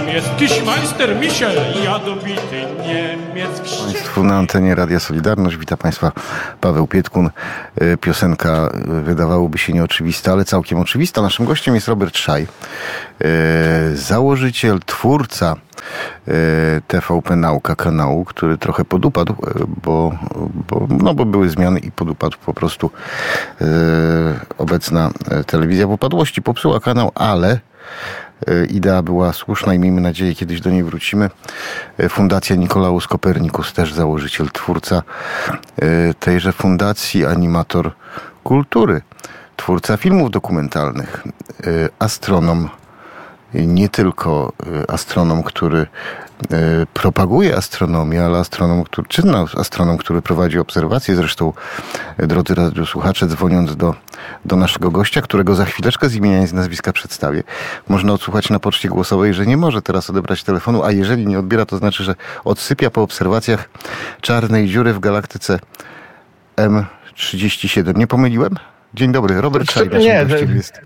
mistrzem jest Kiszmeister Michel, jadowity Niemiec. Państwu na antenie Radia Solidarność. Witam Państwa, Paweł Pietkun. Piosenka wydawałoby się nieoczywista, ale całkiem oczywista. Naszym gościem jest Robert Szaj, założyciel, twórca TVP Nauka kanału, który trochę podupadł, bo były zmiany i podupadł po prostu. Obecna telewizja w upadłości popsuła kanał, ale idea była słuszna i miejmy nadzieję, kiedyś do niej wrócimy. Fundacja Nikolaus Kopernikus, też założyciel, twórca tejże fundacji, animator kultury, twórca filmów dokumentalnych, astronom, nie tylko astronom, który propaguje astronomię, ale czynny astronom, który prowadzi obserwacje. Zresztą, drodzy radiosłuchacze, dzwoniąc do naszego gościa, którego za chwileczkę z imienia i z nazwiska przedstawię, można odsłuchać na poczcie głosowej, że nie może teraz odebrać telefonu, a jeżeli nie odbiera, to znaczy, że odsypia po obserwacjach czarnej dziury w galaktyce M37. Nie pomyliłem? Dzień dobry, Robert Szaj naszym gościem jest.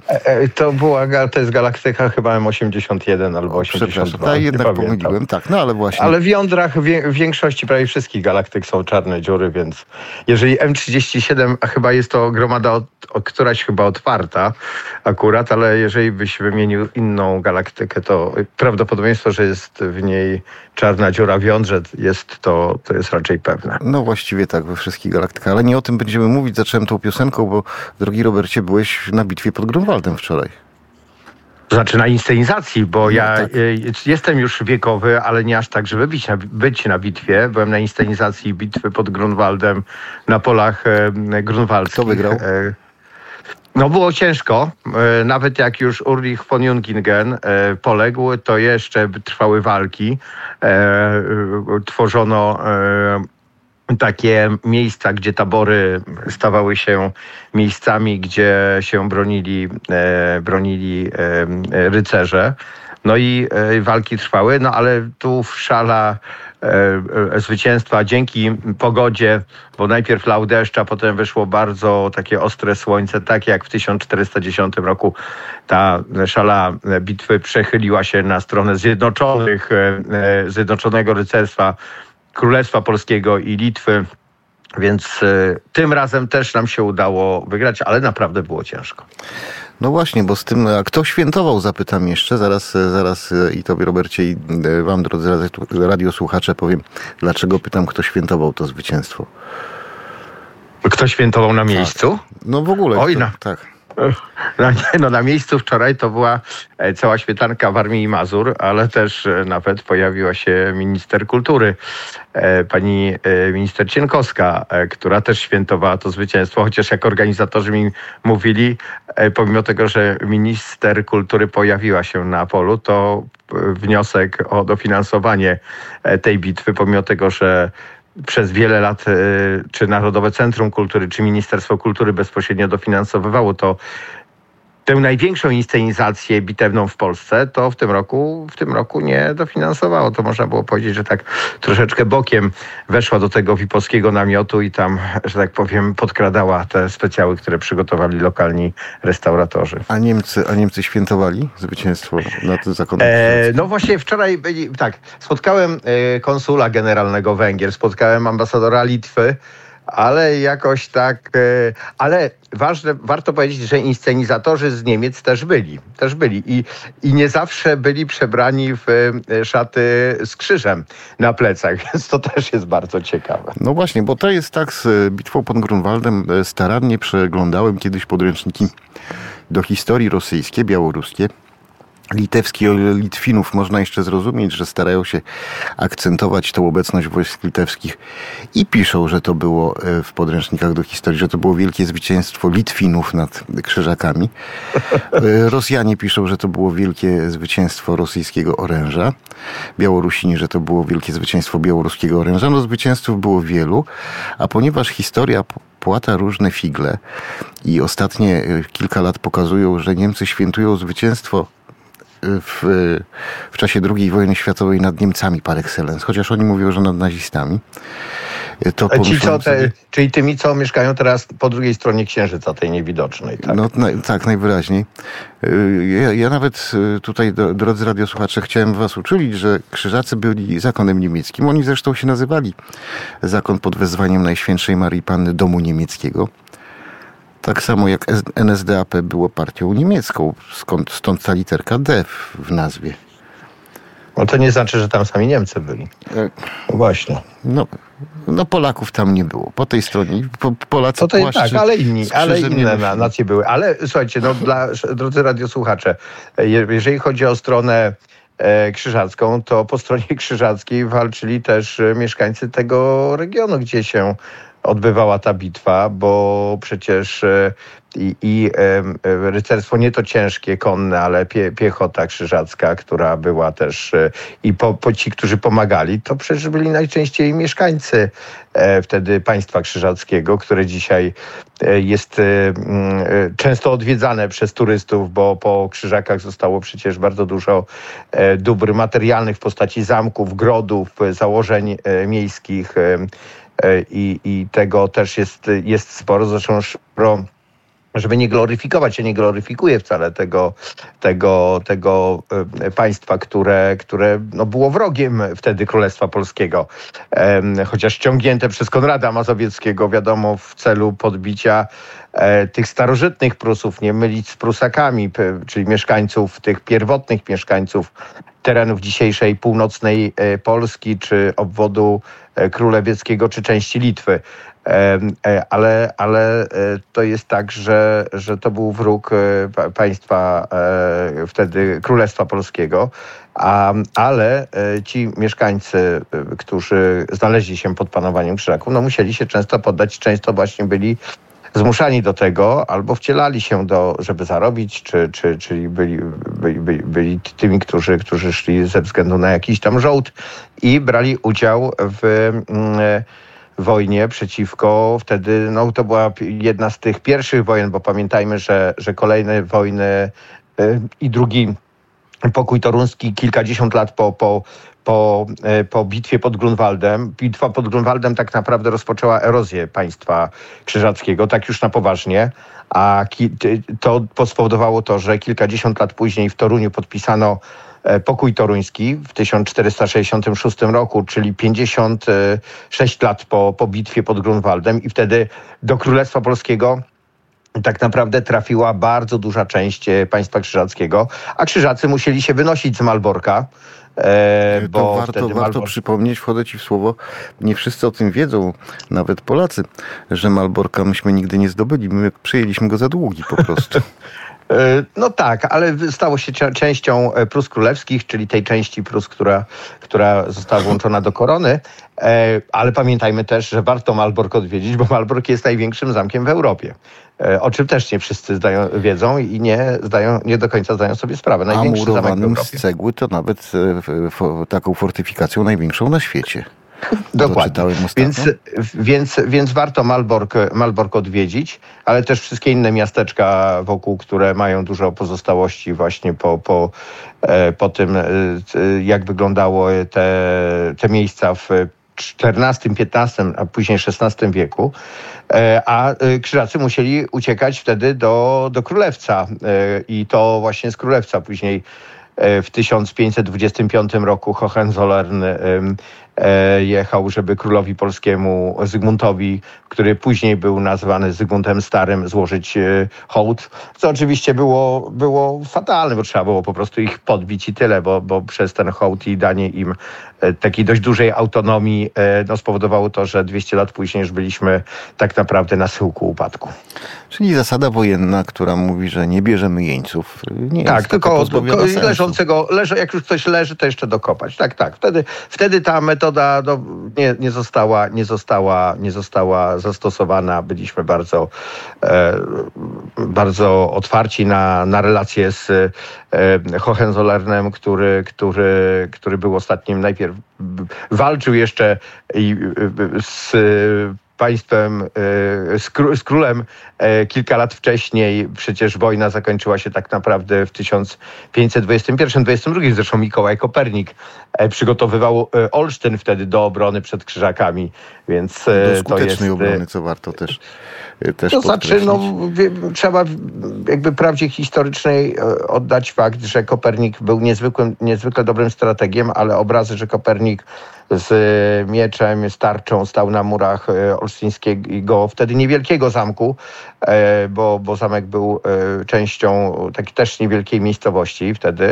To jest galaktyka chyba M81 albo 82. Przepraszam, jednak pomyliłem, tak, no ale właśnie. Ale w jądrach w większości prawie wszystkich galaktyk są czarne dziury, więc jeżeli M37, a chyba jest to gromada któraś chyba otwarta akurat, ale jeżeli byś wymienił inną galaktykę, to prawdopodobieństwo, że jest w niej czarna dziura w jądrze to jest raczej pewne. No właściwie tak, we wszystkich galaktykach, ale nie o tym będziemy mówić. Zacząłem tą piosenką, bo drogi Robercie, byłeś na bitwie pod Grunwaldem wczoraj. Znaczy na inscenizacji, bo ja tak. Jestem już wiekowy, ale nie aż tak, żeby być na bitwie. Byłem na inscenizacji bitwy pod Grunwaldem na polach grunwaldzkich. Kto wygrał? No było ciężko. Nawet jak już Ulrich von Jungingen poległ, to jeszcze trwały walki. Tworzono takie miejsca, gdzie tabory stawały się miejscami, gdzie się bronili rycerze. No i walki trwały, no ale tu szala zwycięstwa dzięki pogodzie, bo najpierw lał deszcz, a potem wyszło bardzo takie ostre słońce, tak jak w 1410 roku ta szala bitwy przechyliła się na stronę Zjednoczonego Rycerstwa, Królestwa Polskiego i Litwy, więc tym razem też nam się udało wygrać, ale naprawdę było ciężko. No właśnie, bo z tym, a kto świętował, zapytam jeszcze, zaraz i tobie, Robercie, i wam, drodzy radiosłuchacze, powiem, dlaczego pytam, kto świętował to zwycięstwo. Kto świętował na miejscu? No w ogóle. Tak. Na miejscu wczoraj to była cała świetanka Warmii i Mazur, ale też nawet pojawiła się minister kultury, pani minister Cienkowska, która też świętowała to zwycięstwo, chociaż jak organizatorzy mi mówili, pomimo tego, że minister kultury pojawiła się na polu, to wniosek o dofinansowanie tej bitwy, pomimo tego, że przez wiele lat czy Narodowe Centrum Kultury, czy Ministerstwo Kultury bezpośrednio dofinansowywało tę największą inscenizację bitewną w Polsce, to w tym roku nie dofinansowało. To można było powiedzieć, że tak troszeczkę bokiem weszła do tego VIP-owskiego namiotu i tam, że tak powiem, podkradała te specjały, które przygotowali lokalni restauratorzy. A Niemcy świętowali zwycięstwo na tym zakonem? No właśnie wczoraj spotkałem konsula generalnego Węgier, spotkałem ambasadora Litwy, ale jakoś tak, ale warto powiedzieć, że inscenizatorzy z Niemiec też byli i nie zawsze byli przebrani w szaty z krzyżem na plecach, więc to też jest bardzo ciekawe. No właśnie, bo to jest tak z bitwą pod Grunwaldem, starannie przeglądałem kiedyś podręczniki do historii rosyjskie, białoruskie. Litewski, Litwinów można jeszcze zrozumieć, że starają się akcentować tą obecność wojsk litewskich i piszą, że to było w podręcznikach do historii, że to było wielkie zwycięstwo Litwinów nad Krzyżakami. Rosjanie piszą, że to było wielkie zwycięstwo rosyjskiego oręża. Białorusini, że to było wielkie zwycięstwo białoruskiego oręża. No zwycięstw było wielu, a ponieważ historia płata różne figle i ostatnie kilka lat pokazują, że Niemcy świętują zwycięstwo w czasie II wojny światowej nad Niemcami par excellence, chociaż oni mówią, że nad nazistami, To czyli tymi, co mieszkają teraz po drugiej stronie Księżyca, tej niewidocznej. Tak? No, tak, najwyraźniej. Ja nawet tutaj, drodzy radiosłuchacze, chciałem was uczulić, że Krzyżacy byli zakonem niemieckim. Oni zresztą się nazywali zakon pod wezwaniem Najświętszej Marii Panny Domu Niemieckiego. Tak samo jak NSDAP było partią niemiecką, stąd ta literka D w nazwie. No to nie znaczy, że tam sami Niemcy byli. Właśnie. No Polaków tam nie było. Po tej stronie Polacy tak, ale inne nacje były. Ale słuchajcie, drodzy radiosłuchacze, jeżeli chodzi o stronę krzyżacką, to po stronie krzyżackiej walczyli też mieszkańcy tego regionu, gdzie się odbywała ta bitwa, bo przecież rycerstwo nie to ciężkie, konne, ale piechota krzyżacka, która była też i ci, którzy pomagali, to przecież byli najczęściej mieszkańcy wtedy państwa krzyżackiego, które dzisiaj jest często odwiedzane przez turystów, bo po Krzyżakach zostało przecież bardzo dużo dóbr materialnych w postaci zamków, grodów, założeń miejskich, i tego też jest sporo, zresztą sporo, żeby nie gloryfikować, ja nie gloryfikuję wcale tego państwa, które było wrogiem wtedy Królestwa Polskiego, chociaż ściągnięte przez Konrada Mazowieckiego, wiadomo, w celu podbicia tych starożytnych Prusów, nie mylić z Prusakami, czyli tych pierwotnych mieszkańców terenów dzisiejszej północnej Polski, czy obwodu królewieckiego, czy części Litwy. Ale to jest tak, że to był wróg państwa wtedy Królestwa Polskiego, ale ci mieszkańcy, którzy znaleźli się pod panowaniem Krzyżaków, musieli się często poddać, często właśnie byli zmuszani do tego, albo wcielali się żeby zarobić, czyli byli tymi, którzy szli ze względu na jakiś tam żołd i brali udział w wojnie przeciwko wtedy, to była jedna z tych pierwszych wojen, bo pamiętajmy, że kolejne wojny i drugi pokój toruński kilkadziesiąt lat po bitwie pod Grunwaldem. Bitwa pod Grunwaldem tak naprawdę rozpoczęła erozję państwa krzyżackiego, tak już na poważnie, a to spowodowało to, że kilkadziesiąt lat później w Toruniu podpisano pokój toruński w 1466 roku, czyli 56 lat po bitwie pod Grunwaldem, i wtedy do Królestwa Polskiego tak naprawdę trafiła bardzo duża część państwa krzyżackiego, a Krzyżacy musieli się wynosić z Malborka. Bo warto przypomnieć, wchodzę ci w słowo, nie wszyscy o tym wiedzą, nawet Polacy, że Malborka myśmy nigdy nie zdobyli, my przyjęliśmy go za długi po prostu. No tak, ale stało się częścią Prus Królewskich, czyli tej części Prus, która została włączona do korony. Ale pamiętajmy też, że warto Malbork odwiedzić, bo Malbork jest największym zamkiem w Europie. O czym też nie wszyscy wiedzą i nie do końca zdają sobie sprawę. Największy zamek w Europie. Z cegły to nawet taką fortyfikacją największą na świecie. Dokładnie. Więc warto Malbork odwiedzić, ale też wszystkie inne miasteczka wokół, które mają dużo pozostałości właśnie po tym, jak wyglądało te miejsca w XIV, XV, a później XVI wieku. A Krzyżacy musieli uciekać wtedy do Królewca i to właśnie z Królewca później w 1525 roku Hohenzollern jechał, żeby królowi polskiemu Zygmuntowi, który później był nazwany Zygmuntem Starym, złożyć hołd. Co oczywiście było fatalne, bo trzeba było po prostu ich podbić i tyle, bo przez ten hołd i danie im takiej dość dużej autonomii spowodowało to, że 200 lat później już byliśmy tak naprawdę na schyłku upadku. Czyli zasada wojenna, która mówi, że nie bierzemy jeńców. Nie tak, jest tylko leżącego, jak już coś leży, to jeszcze dokopać. Tak. Wtedy ta metoda nie została zastosowana. Byliśmy bardzo otwarci na relacje z Hohenzollernem, który był ostatnim, najpierw walczył jeszcze z państwem, z królem kilka lat wcześniej. Przecież wojna zakończyła się tak naprawdę w 1521-22. Zresztą Mikołaj Kopernik przygotowywał Olsztyn wtedy do obrony przed Krzyżakami, więc do to jest... skutecznej obrony, co warto też To znaczy, podkreślić. trzeba jakby prawdzie historycznej oddać fakt, że Kopernik był niezwykle dobrym strategiem, ale obrazy, że Kopernik z mieczem, z tarczą stał na murach olsztyńskiego, wtedy niewielkiego zamku, bo zamek był częścią takiej też niewielkiej miejscowości wtedy.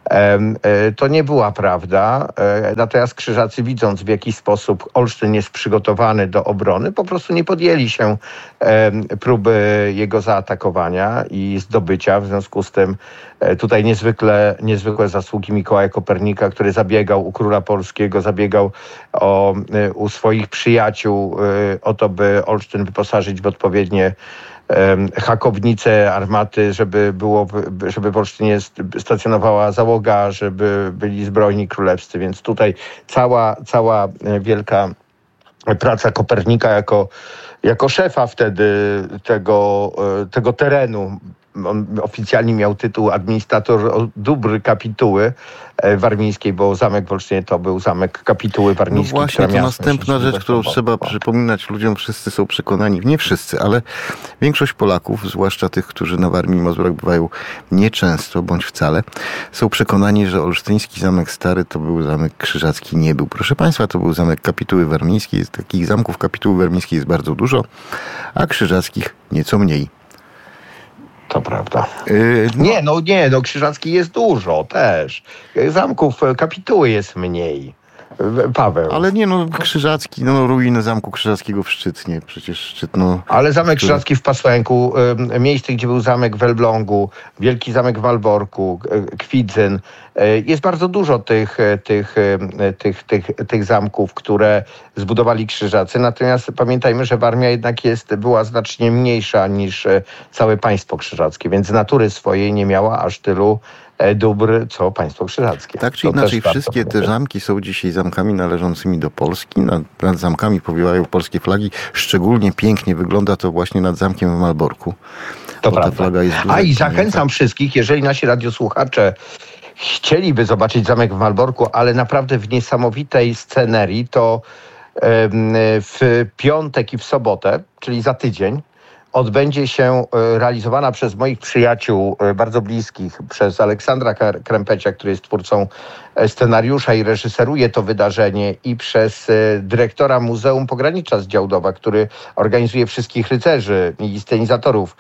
To nie była prawda. Natomiast Krzyżacy, widząc w jaki sposób Olsztyn jest przygotowany do obrony, po prostu nie podjęli się próby jego zaatakowania i zdobycia. W związku z tym tutaj niezwykłe zasługi Mikołaja Kopernika, który zabiegał u króla polskiego, zabiegał u swoich przyjaciół o to, by Olsztyn wyposażyć w odpowiednie hakownice, armaty, żeby w Olsztynie stacjonowała załoga, żeby byli zbrojni królewscy. Więc tutaj cała wielka praca Kopernika jako szefa wtedy tego terenu. On oficjalnie miał tytuł administrator dóbr kapituły warmińskiej, bo zamek w Olsztynie to był zamek kapituły warmińskiej. No właśnie, to następna rzecz, którą trzeba przypominać ludziom. Wszyscy są przekonani, nie wszyscy, ale większość Polaków, zwłaszcza tych, którzy na Warmii i Mazurach bywają nieczęsto, bądź wcale, są przekonani, że olsztyński zamek stary to był zamek krzyżacki. Nie był. Proszę Państwa, to był zamek kapituły warmińskiej. Takich zamków kapituły warmińskiej jest bardzo dużo, a krzyżackich nieco mniej. To prawda. Nie, Krzyżacki jest dużo też. Zamków kapituły jest mniej. Paweł. Ale nie, Krzyżacki, ruiny Zamku Krzyżackiego w Szczytnie. Przecież Szczytno... Ale Zamek Krzyżacki w Pasłęku, miejsce, gdzie był zamek w Elblągu, Wielki Zamek w Malborku, Kwidzyn. Jest bardzo dużo tych zamków, które zbudowali Krzyżacy. Natomiast pamiętajmy, że Warmia jednak była znacznie mniejsza niż całe państwo krzyżackie, więc z natury swojej nie miała aż tylu dóbr, co państwo krzyżackie. Tak czy inaczej, wszystkie te zamki są dzisiaj zamkami należącymi do Polski. Nad zamkami powiewają polskie flagi. Szczególnie pięknie wygląda to właśnie nad zamkiem w Malborku. To prawda. Flaga jest i zachęcam wszystkich, jeżeli nasi radiosłuchacze chcieliby zobaczyć zamek w Malborku, ale naprawdę w niesamowitej scenerii, to w piątek i w sobotę, czyli za tydzień, odbędzie się realizowana przez moich przyjaciół bardzo bliskich, przez Aleksandra Krępecia, który jest twórcą scenariusza i reżyseruje to wydarzenie, i przez dyrektora Muzeum Pogranicza z Działdowa, który organizuje wszystkich rycerzy i scenizatorów.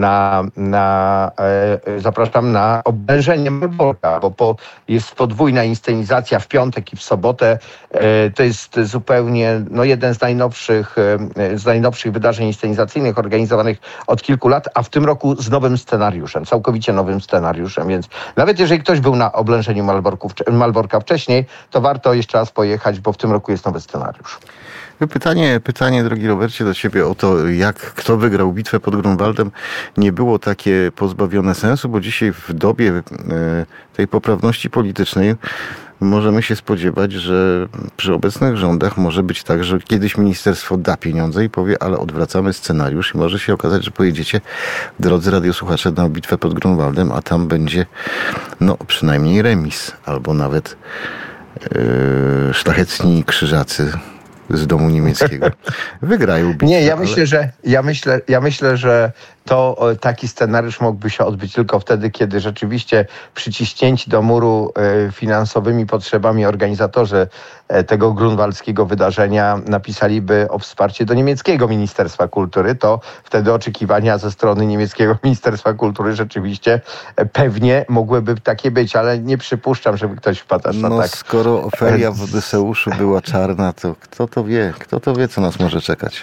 Zapraszam na oblężenie Malborka, bo jest podwójna inscenizacja w piątek i w sobotę. To jest zupełnie jeden z najnowszych wydarzeń inscenizacyjnych organizowanych od kilku lat, a w tym roku z nowym scenariuszem, całkowicie nowym scenariuszem, więc nawet jeżeli ktoś był na oblężeniu Malborka wcześniej, to warto jeszcze raz pojechać, bo w tym roku jest nowy scenariusz. Pytanie, drogi Robercie, do ciebie o to, kto wygrał bitwę pod Grunwaldem, nie było takie pozbawione sensu, bo dzisiaj w dobie tej poprawności politycznej możemy się spodziewać, że przy obecnych rządach może być tak, że kiedyś ministerstwo da pieniądze i powie, ale odwracamy scenariusz, i może się okazać, że pojedziecie, drodzy radiosłuchacze, na bitwę pod Grunwaldem, a tam będzie przynajmniej remis, albo nawet szlachetni krzyżacy z domu niemieckiego wygrają bitwę. Nie, ja myślę, że to taki scenariusz mógłby się odbyć tylko wtedy, kiedy rzeczywiście przyciśnięci do muru finansowymi potrzebami organizatorzy tego grunwaldzkiego wydarzenia napisaliby o wsparcie do niemieckiego Ministerstwa Kultury, to wtedy oczekiwania ze strony niemieckiego Ministerstwa Kultury rzeczywiście pewnie mogłyby takie być, ale nie przypuszczam, żeby ktoś wpadł na tak. Skoro oferia w Odyseuszu była czarna, to kto to wie, co nas może czekać.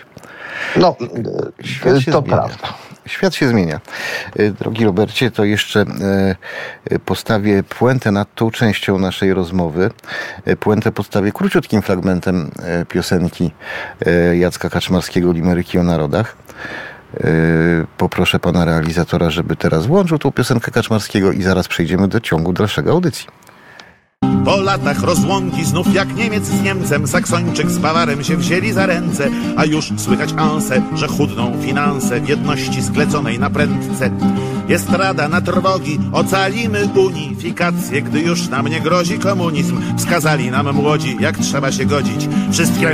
To prawda. Świat się zmienia. Drogi Robercie, to jeszcze postawię puentę nad tą częścią naszej rozmowy. Puentę postawię króciutkim fragmentem piosenki Jacka Kaczmarskiego Limeryki o narodach. Poproszę pana realizatora, żeby teraz włączył tą piosenkę Kaczmarskiego i zaraz przejdziemy do ciągu dalszego audycji. Po latach rozłąki znów jak Niemiec z Niemcem, Saksończyk z Bawarem się wzięli za ręce, a już słychać anse, że chudną finanse w jedności skleconej na prędce. Jest rada na trwogi, ocalimy unifikację, gdy już nam nie grozi komunizm. Wskazali nam młodzi, jak trzeba się godzić. Wszystkie